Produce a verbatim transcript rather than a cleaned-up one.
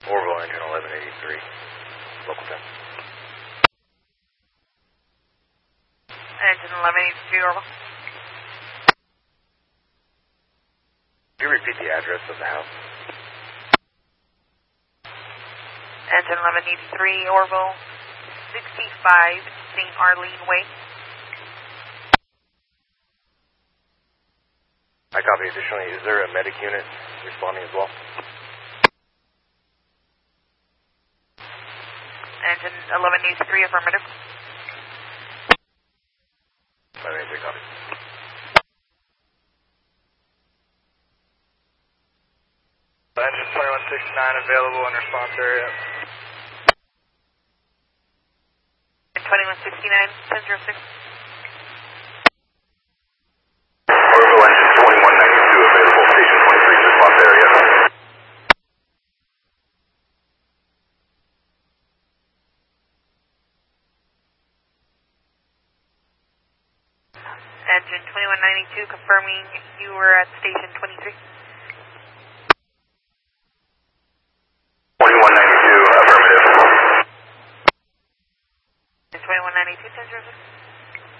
Orville, engine eleven eighty-three, local ten. Engine eleven eighty-three, Orville. Could you repeat the address of the house? Engine eleven eighty-three, Orville, sixty-five Saint Arlene Way. I copy. Additionally, is there a medic unit responding as well? Engine eleven eighty-three, affirmative. eleven eighty-three, copy. Engine twenty-one sixty-nine available in response area. twenty-one sixty-nine, ten zero six. Orville, engine twenty-one ninety-two available, station twenty-three, response area. Engine twenty-one ninety-two, confirming you were at station twenty-three. twenty-one ninety-two, affirmative. twenty-one ninety-two, ten zero six.